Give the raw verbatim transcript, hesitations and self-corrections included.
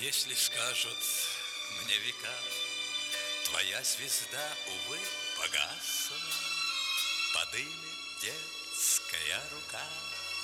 Если скажут мне века, твоя звезда, увы, погасла, подымет детская рука